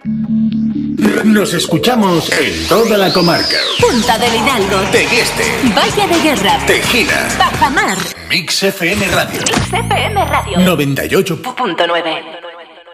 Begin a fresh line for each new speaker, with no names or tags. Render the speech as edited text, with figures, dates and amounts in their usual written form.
Nos escuchamos en toda la comarca.
Punta del Hidalgo,
Tegueste,
Valle de Guerra,
Tejina,
Bajamar,
Mix FM Radio,
Mix FM Radio
98.9.